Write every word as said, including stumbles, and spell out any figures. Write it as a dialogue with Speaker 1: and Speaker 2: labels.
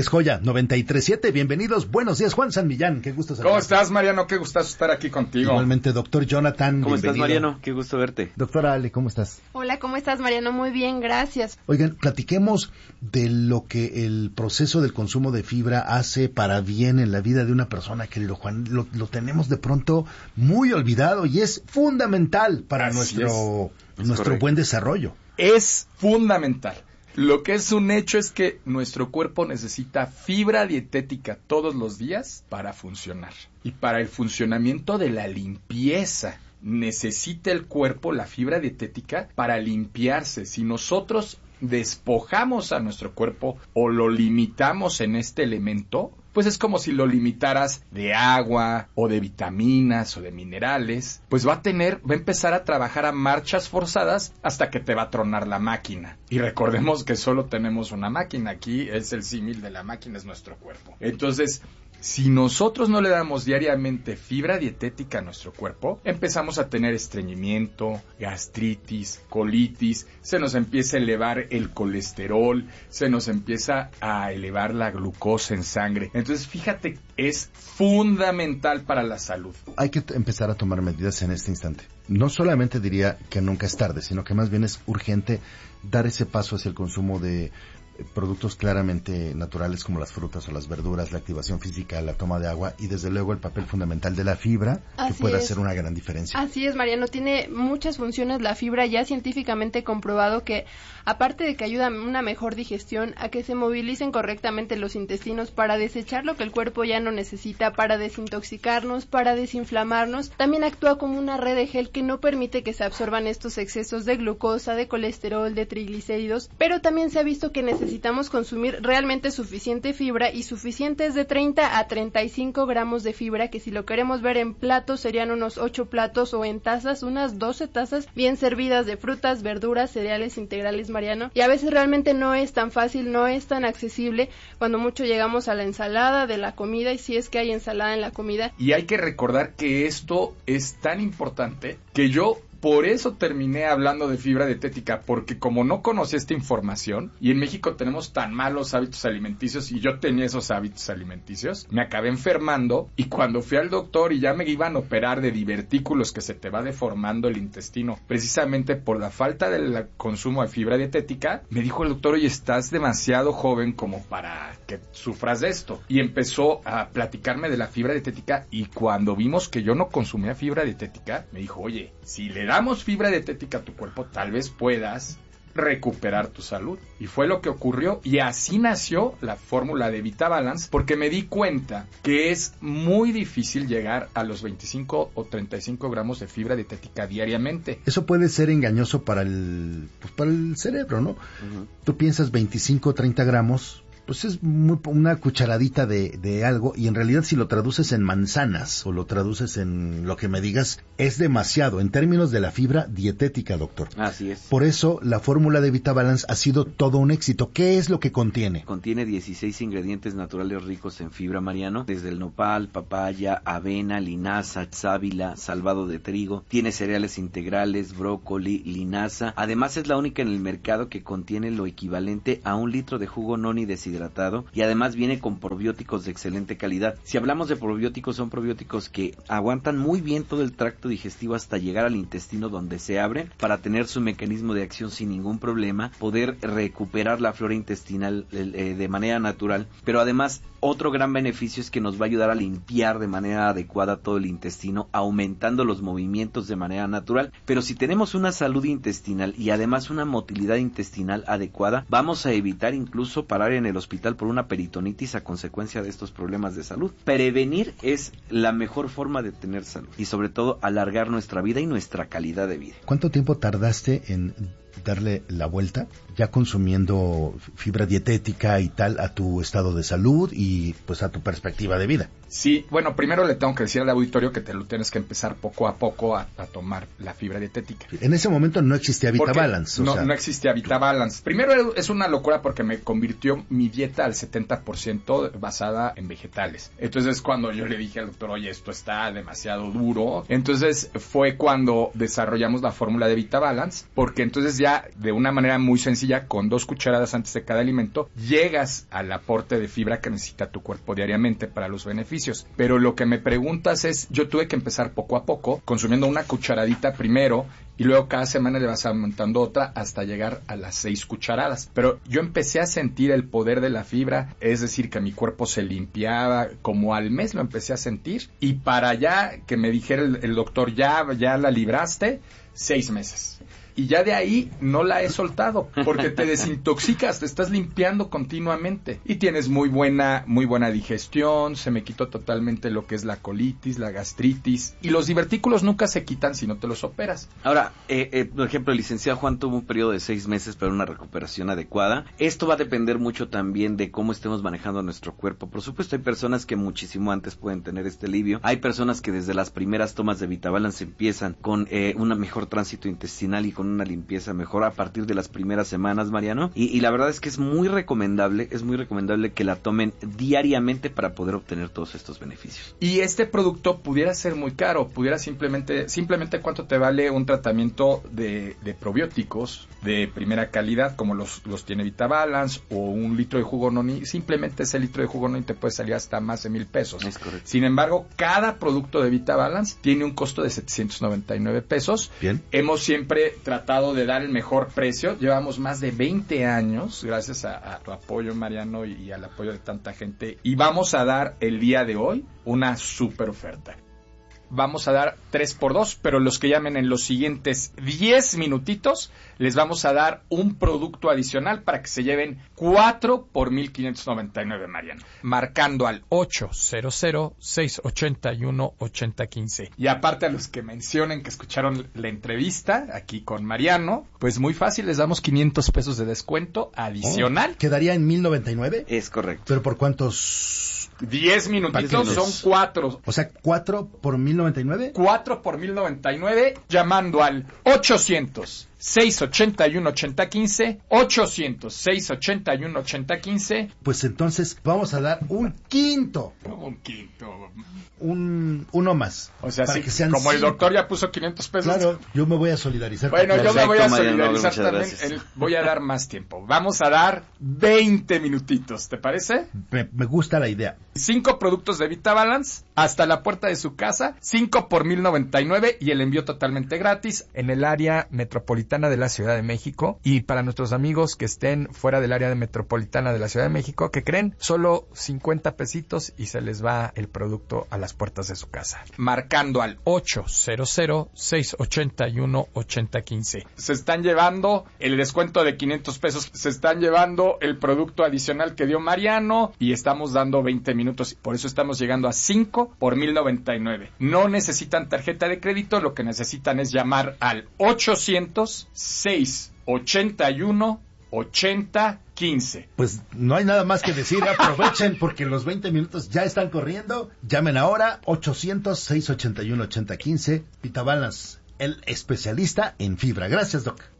Speaker 1: Es Joya noventa y tres punto siete. Bienvenidos. Buenos días, Juan San Millán. Qué gusto saludarte.
Speaker 2: ¿Cómo estás, Mariano? Qué gustazo estar aquí contigo.
Speaker 1: Igualmente, doctor Jonathan.
Speaker 3: ¿Cómo
Speaker 1: bienvenido.
Speaker 3: estás, Mariano? Qué gusto verte.
Speaker 1: Doctora Ale, ¿cómo estás?
Speaker 4: Hola, ¿cómo estás, Mariano? Muy bien, gracias.
Speaker 1: Oigan, platiquemos de lo que el proceso del consumo de fibra hace para bien en la vida de una persona que lo, Juan, lo, lo tenemos de pronto muy olvidado y es fundamental para
Speaker 2: Así
Speaker 1: nuestro,
Speaker 2: es.
Speaker 1: nuestro
Speaker 2: Es
Speaker 1: buen desarrollo.
Speaker 2: Es fundamental. Lo que es un hecho es que nuestro cuerpo necesita fibra dietética todos los días para funcionar. Y para el funcionamiento de la limpieza, necesita el cuerpo la fibra dietética para limpiarse. Si nosotros despojamos a nuestro cuerpo o lo limitamos en este elemento, pues es como si lo limitaras de agua o de vitaminas o de minerales, pues va a tener, va a empezar a trabajar a marchas forzadas hasta que te va a tronar la máquina. Y recordemos que solo tenemos una máquina, aquí es el símil de la máquina, es nuestro cuerpo. Entonces, si nosotros no le damos diariamente fibra dietética a nuestro cuerpo, empezamos a tener estreñimiento, gastritis, colitis, se nos empieza a elevar el colesterol, se nos empieza a elevar la glucosa en sangre. Entonces, fíjate, es fundamental para la salud.
Speaker 1: Hay que t- empezar a tomar medidas en este instante. No solamente diría que nunca es tarde, sino que más bien es urgente dar ese paso hacia el consumo de productos claramente naturales como las frutas o las verduras, la activación física, la toma de agua y desde luego el papel fundamental de la fibra,
Speaker 4: Así
Speaker 1: que puede
Speaker 4: es.
Speaker 1: hacer una gran diferencia.
Speaker 4: Así es, Mariano, tiene muchas funciones la fibra, ya científicamente comprobado que aparte de que ayuda a una mejor digestión, a que se movilicen correctamente los intestinos para desechar lo que el cuerpo ya no necesita, para desintoxicarnos, para desinflamarnos, también actúa como una red de gel que no permite que se absorban estos excesos de glucosa, de colesterol, de triglicéridos, pero también se ha visto que necesitamos consumir realmente suficiente fibra y suficiente es de treinta a treinta y cinco gramos de fibra, que si lo queremos ver en platos serían unos ocho platos o en tazas, unas doce tazas bien servidas de frutas, verduras, cereales integrales, Mariano, y a veces realmente no es tan fácil, no es tan accesible, cuando mucho llegamos a la ensalada de la comida y si es que hay ensalada en la comida.
Speaker 2: Y hay que recordar que esto es tan importante que yo por eso terminé hablando de fibra dietética, porque como no conocía esta información, y en México tenemos tan malos hábitos alimenticios, y yo tenía esos hábitos alimenticios, me acabé enfermando, y cuando fui al doctor y ya me iban a operar de divertículos que se te va deformando el intestino, precisamente por la falta del consumo de fibra dietética, me dijo el doctor, oye, estás demasiado joven como para que sufras de esto. Y empezó a platicarme de la fibra dietética, y cuando vimos que yo no consumía fibra dietética, me dijo, oye, si le damos fibra dietética a tu cuerpo, tal vez puedas recuperar tu salud. Y fue lo que ocurrió, y así nació la fórmula de VitaBalance, porque me di cuenta que es muy difícil llegar a los veinticinco o treinta y cinco gramos de fibra dietética diariamente.
Speaker 1: Eso puede ser engañoso para el, pues para el cerebro, ¿no? Uh-huh. Tú piensas veinticinco o treinta gramos, pues es muy, una cucharadita de, de algo, y en realidad si lo traduces en manzanas o lo traduces en lo que me digas, es demasiado en términos de la fibra dietética, doctor.
Speaker 3: Así es.
Speaker 1: Por eso la fórmula de VitaBalance ha sido todo un éxito. ¿Qué es lo que contiene?
Speaker 3: Contiene dieciséis ingredientes naturales ricos en fibra, Mariano, desde el nopal, papaya, avena, linaza, sábila, salvado de trigo, tiene cereales integrales, brócoli, linaza. Además es la única en el mercado que contiene lo equivalente a un litro de jugo noni deshidratado, y además viene con probióticos de excelente calidad. Si hablamos de probióticos, son probióticos que aguantan muy bien todo el tracto digestivo hasta llegar al intestino, donde se abren para tener su mecanismo de acción sin ningún problema, poder recuperar la flora intestinal eh, de manera natural, pero además otro gran beneficio es que nos va a ayudar a limpiar de manera adecuada todo el intestino, aumentando los movimientos de manera natural. Pero si tenemos una salud intestinal y además una motilidad intestinal adecuada, vamos a evitar incluso parar en el hospital por una peritonitis a consecuencia de estos problemas de salud. Prevenir es la mejor forma de tener salud y sobre todo alargar nuestra vida y nuestra calidad de vida.
Speaker 1: ¿Cuánto tiempo tardaste en darle la vuelta, ya consumiendo fibra dietética y tal, a tu estado de salud y pues a tu perspectiva de vida?
Speaker 2: Sí, bueno, primero le tengo que decir al auditorio que te lo tienes que empezar poco a poco a, a tomar la fibra dietética.
Speaker 1: En ese momento no existía VitaBalance.
Speaker 2: No,
Speaker 1: o sea...
Speaker 2: no existía VitaBalance. Primero es una locura porque me convirtió mi dieta al setenta por ciento basada en vegetales. Entonces cuando yo le dije al doctor, oye, esto está demasiado duro, entonces fue cuando desarrollamos la fórmula de VitaBalance, porque entonces ya de una manera muy sencilla, con dos cucharadas antes de cada alimento, llegas al aporte de fibra que necesita tu cuerpo diariamente para los beneficios. Pero lo que me preguntas es, yo tuve que empezar poco a poco, consumiendo una cucharadita primero, y luego cada semana le vas aumentando otra hasta llegar a las seis cucharadas. Pero yo empecé a sentir el poder de la fibra, es decir, que mi cuerpo se limpiaba, como al mes lo empecé a sentir, y para allá que me dijera el, el doctor, ya, ya la libraste, seis meses. Y ya de ahí no la he soltado, porque te desintoxicas, te estás limpiando continuamente y tienes muy buena, muy buena digestión, se me quitó totalmente lo que es la colitis, la gastritis, y los divertículos nunca se quitan si no te los operas.
Speaker 3: Ahora, eh, eh, por ejemplo, el licenciado Juan tuvo un periodo de seis meses para una recuperación adecuada. Esto va a depender mucho también de cómo estemos manejando nuestro cuerpo. Por supuesto, hay personas que muchísimo antes pueden tener este alivio. Hay personas que desde las primeras tomas de VitaBalance empiezan con eh, un mejor tránsito intestinal y con una limpieza mejor a partir de las primeras semanas, Mariano, y, y la verdad es que es muy recomendable, es muy recomendable que la tomen diariamente para poder obtener todos estos beneficios.
Speaker 2: Y este producto pudiera ser muy caro, pudiera simplemente, simplemente cuánto te vale un tratamiento de, de probióticos de primera calidad, como los, los tiene VitaBalance, o un litro de jugo noni, simplemente ese litro de jugo noni te puede salir hasta más de mil pesos.
Speaker 3: Es correcto.
Speaker 2: Sin embargo, cada producto de VitaBalance tiene un costo de setecientos noventa y nueve pesos.
Speaker 1: Bien.
Speaker 2: Hemos siempre tratado de dar el mejor precio. Llevamos más de veinte años, gracias a, a tu apoyo, Mariano, y, y al apoyo de tanta gente. Y vamos a dar el día de hoy una super oferta. Vamos a dar tres por dos, pero los que llamen en los siguientes diez minutitos, les vamos a dar un producto adicional para que se lleven cuatro por mil quinientos noventa y nueve, Mariano. Marcando al ocho cero cero, seis ocho uno, ocho cero uno cinco. Y aparte a los que mencionen que escucharon la entrevista aquí con Mariano, pues muy fácil, les damos quinientos pesos de descuento adicional.
Speaker 1: Oh, ¿quedaría en mil noventa y nueve?
Speaker 3: Es correcto.
Speaker 1: ¿Pero por cuántos...?
Speaker 2: diez minutitos son cuatro.
Speaker 1: O sea, cuatro por mil noventa y nueve.
Speaker 2: cuatro por mil noventa y nueve, llamando al ochocientos, seis ocho uno, ocho cero uno cinco, ochocientos, seis ocho uno, ocho cero uno cinco.
Speaker 1: Pues entonces vamos a dar un quinto.
Speaker 2: Un quinto.
Speaker 1: Un, uno más.
Speaker 2: O sea,
Speaker 1: para
Speaker 2: sí,
Speaker 1: que sean
Speaker 2: como el
Speaker 1: cinco.
Speaker 2: doctor ya puso quinientos pesos.
Speaker 1: Claro, yo me voy a solidarizar.
Speaker 2: Bueno, yo me voy a
Speaker 3: Perfecto, Mariano,
Speaker 2: solidarizar
Speaker 3: muchas
Speaker 2: también.
Speaker 3: gracias.
Speaker 2: El- voy a dar más tiempo. Vamos a dar veinte minutitos, ¿te parece?
Speaker 1: Me, me gusta la idea.
Speaker 2: Cinco productos de VitaBalance hasta la puerta de su casa, cinco por mil noventa y nueve y el envío totalmente gratis en el área metropolitana de la Ciudad de México. Y para nuestros amigos que estén fuera del área metropolitana de la Ciudad de México, ¿qué creen? Solo cincuenta pesitos y se les va el producto a las puertas de su casa. Marcando al ocho cero cero, seis ocho uno, ocho cero uno cinco. Se están llevando el descuento de quinientos pesos, se están llevando el producto adicional que dio Mariano y estamos dando veinte minutos. Por eso estamos llegando a cinco por mil noventa y nueve. No necesitan tarjeta de crédito, lo que necesitan es llamar al ochocientos, seis ocho uno, ocho cero uno cinco.
Speaker 1: Pues no hay nada más que decir, aprovechen porque los veinte minutos ya están corriendo. Llamen ahora ochocientos, seis ocho uno, ocho cero uno cinco. VitaBalance, el especialista en fibra. Gracias, Doc.